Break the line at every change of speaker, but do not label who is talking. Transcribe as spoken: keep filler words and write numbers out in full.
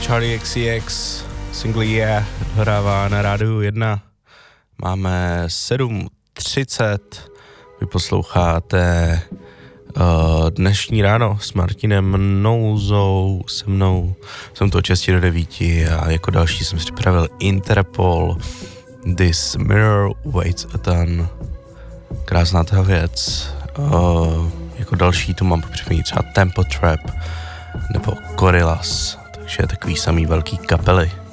Charlie X C X, single Yeah, hrává na rádiu jedna. Máme sedm třicet, vy posloucháte uh, dnešní ráno s Martinem Nouzou, se mnou. Jsem to od šesti do devíti a jako další jsem si připravil Interpol, This Mirror Waits a Ton. Krásná ta věc. Uh, jako další tu mám připravit třeba Tempo Trap nebo Gorillaz, takže takový samý velký kapely.